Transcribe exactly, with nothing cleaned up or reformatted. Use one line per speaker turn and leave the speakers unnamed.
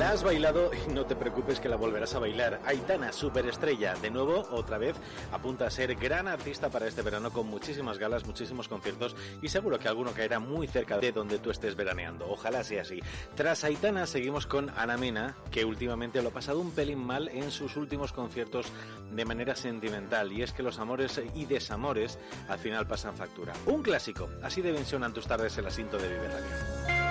La has bailado y no te preocupes que la volverás a bailar. Aitana, superestrella, de nuevo, otra vez, apunta a ser gran artista para este verano con muchísimas galas, muchísimos conciertos y seguro que alguno caerá muy cerca de donde tú estés veraneando. Ojalá sea así. Tras Aitana seguimos con Ana Mena, que últimamente lo ha pasado un pelín mal en sus últimos conciertos de manera sentimental, y es que los amores y desamores al final pasan factura. Un clásico, así deben sonar tus tardes el asiento de Vive Radio.